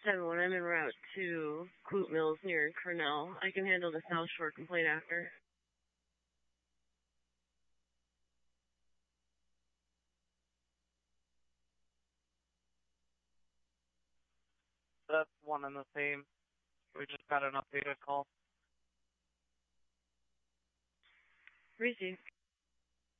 7-1. I'm en route to Clute Mills near Cornell. I can handle the South Shore complaint after. That's one and the same. We just got an updated call. Received.